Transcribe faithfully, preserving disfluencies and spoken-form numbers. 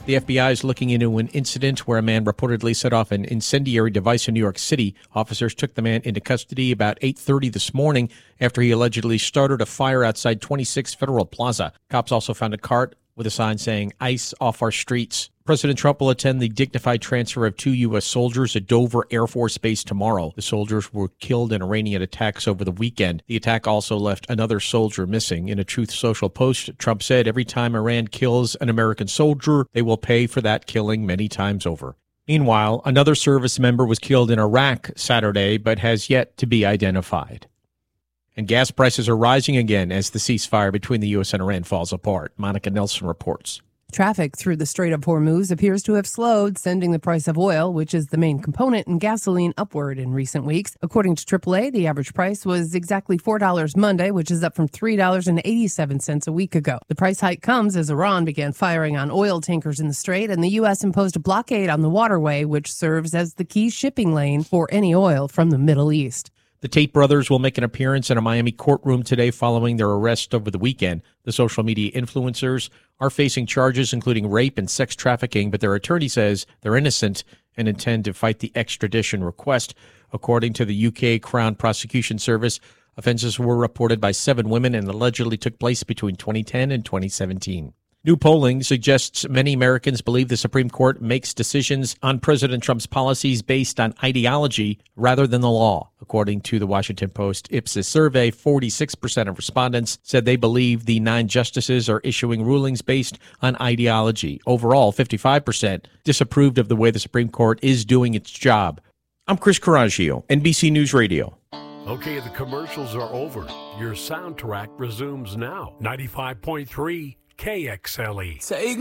The F B I is looking into an incident where a man reportedly set off an incendiary device in New York City. Officers took the man into custody about eight thirty this morning after he allegedly started a fire outside twenty-six Federal Plaza. Cops also found a cart with a sign saying, "Ice off our streets." President Trump will attend the dignified transfer of two U S soldiers at Dover Air Force Base tomorrow. The soldiers were killed in Iranian attacks over the weekend. The attack also left another soldier missing. In a Truth Social post, Trump said every time Iran kills an American soldier, they will pay for that killing many times over. Meanwhile, another service member was killed in Iraq Saturday, but has yet to be identified. And gas prices are rising again as the ceasefire between the U S and Iran falls apart. Monica Nelson reports. Traffic through the Strait of Hormuz appears to have slowed, sending the price of oil, which is the main component in gasoline, upward in recent weeks. According to triple A, the average price was exactly four dollars Monday, which is up from three dollars and eighty-seven cents a week ago. The price hike comes as Iran began firing on oil tankers in the Strait, and the U S imposed a blockade on the waterway, which serves as the key shipping lane for any oil from the Middle East. The Tate brothers will make an appearance in a Miami courtroom today following their arrest over the weekend. The social media influencers are facing charges including rape and sex trafficking, but their attorney says they're innocent and intend to fight the extradition request. According to the U K Crown Prosecution Service, offenses were reported by seven women and allegedly took place between twenty ten and twenty seventeen. New polling suggests many Americans believe the Supreme Court makes decisions on President Trump's policies based on ideology rather than the law. According to the Washington Post Ipsos survey, forty-six percent of respondents said they believe the nine justices are issuing rulings based on ideology. Overall, fifty-five percent disapproved of the way the Supreme Court is doing its job. I'm Chris Coraggio, N B C News Radio. Okay, the commercials are over. Your soundtrack resumes now. ninety-five point three K X L E. Take